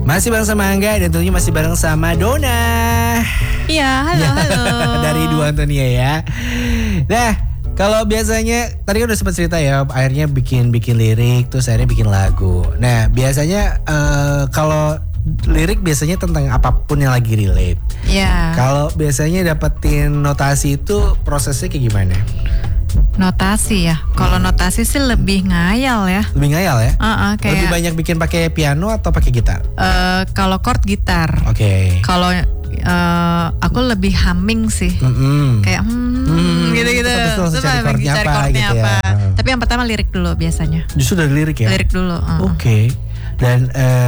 Masih bareng sama Angga dan tentunya masih bareng sama Dona. Iya, halo. Dari Dua Antonia ya. Nah, kalau biasanya tadi kan udah sempat cerita ya, akhirnya bikin lirik, terus akhirnya bikin lagu. Nah, biasanya kalau lirik biasanya tentang apapun yang lagi relate. Iya. Kalau biasanya dapetin notasi itu prosesnya kayak gimana? Notasi ya. Kalau notasi sih lebih ngayal ya. Lebih ngayal ya? Kayak lebih banyak bikin pakai piano atau pakai gitar? Kalau chord gitar. Oke. Kalau aku lebih humming sih. Kayak gitu-gitu. Terus cari chordnya apa gitu ya. Tapi yang pertama lirik dulu biasanya. Justru dari lirik ya? Lirik dulu. Oke. Dan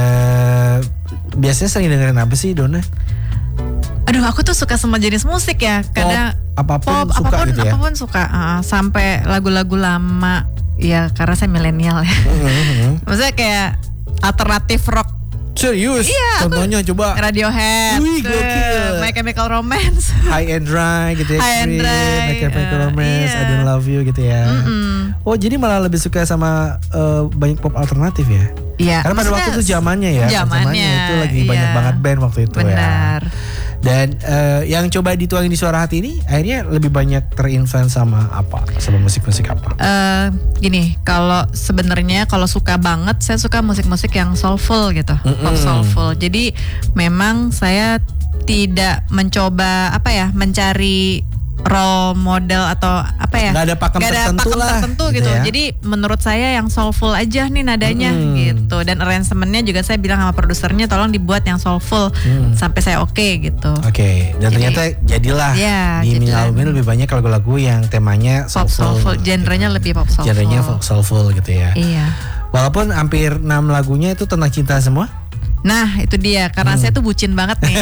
biasanya sering dengerin apa sih, Dona? Aduh, aku tuh suka semua jenis musik ya. Kadang apapun suka gitu ya. Apapun suka. Sampai lagu-lagu lama. Ya karena saya milenial ya. Maksudnya kayak alternatif rock. Serius? Iya. Contohnya coba. Radiohead. Wih, gokil. My Chemical Romance. High and Dry gitu ya. High and Dry. My Chemical Romance. I Don't Love You gitu ya. Oh, jadi malah lebih suka sama banyak pop alternatif ya? Iya. Karena pada waktu itu zamannya ya. Zamannya itu lagi banyak banget band waktu itu. Benar. Ya. Dan yang coba dituangin di Suara Hati ini akhirnya lebih banyak terinfluence sama apa? Sama musik-musik apa? Gini, kalau sebenarnya kalau suka banget, saya suka musik-musik yang soulful gitu, pop soulful. Jadi memang saya tidak mencoba mencari role model atau apa ya? Gak ada pakem tertentu gitu. Ya. Jadi menurut saya yang soulful aja nih nadanya gitu. Dan arrangementnya juga saya bilang sama produsernya tolong dibuat yang soulful sampai saya oke gitu. Oke. Dan ternyata jadilah di mini album ini lebih banyak lagu-lagu yang temanya soulful. Genrenya lebih pop soulful. Genrenya soulful gitu ya. Iya. Walaupun hampir 6 lagunya itu tentang cinta semua. Nah itu dia, karena saya tuh bucin banget nih.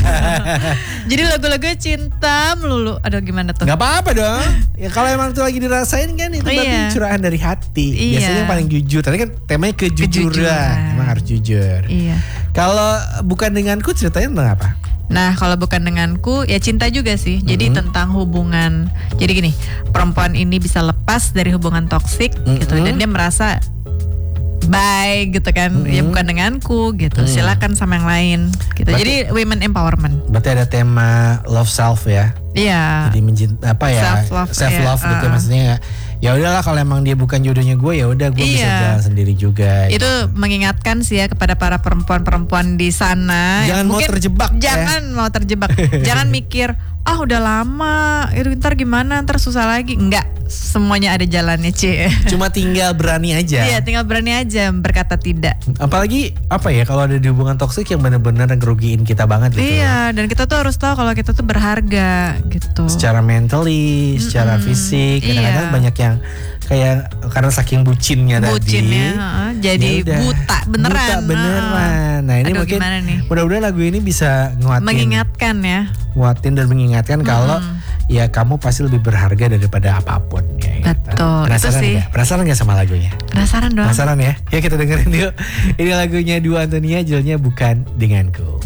Jadi lagu-lagu cinta melulu. Aduh gimana tuh? Gak apa-apa dong. Ya kalau emang tuh lagi dirasain kan itu berarti curahan dari hati. Biasanya yang paling jujur. Tadi kan temanya kejujuran. Emang harus jujur. Iya. Kalau Bukan Denganku ceritanya tentang apa? Nah kalau Bukan Denganku ya cinta juga sih. Jadi tentang hubungan. Jadi gini, perempuan ini bisa lepas dari hubungan toksik gitu. Dan dia merasa bye gitu kan, ya bukan denganku gitu, silakan sama yang lain gitu. Berarti, jadi women empowerment. Berarti ada tema love self ya? Iya. Jadi self love gitu maksudnya. Ya udahlah kalau emang dia bukan jodohnya gue, ya udah gue bisa jalan sendiri juga. Itu gitu. Mengingatkan sih ya kepada para perempuan-perempuan di sana. Jangan mau terjebak. Mau terjebak. Jangan mikir udah lama, itu ntar gimana, ntar susah lagi. Enggak, semuanya ada jalannya Cuma tinggal berani aja. Iya, tinggal berani aja berkata tidak. Apalagi kalau ada di hubungan toksik yang benar-benar ngerugiin kita banget gitu. Iya, dan kita tuh harus tahu kalau kita tuh berharga gitu. Secara mentally, secara fisik, kadang-kadang banyak yang kayak karena saking bucinnya jadi buta beneran. Nah ini mungkin mudah-mudahan lagu ini bisa mengingatkan ya. Nguatin dan mengingatkan kalau ya kamu pasti lebih berharga daripada apapun ya. Betul. Penasaran gak sama lagunya? Penasaran dong. Penasaran ya? Ya kita dengerin yuk. Ini lagunya Dua Antonia, judulnya Bukan Denganku.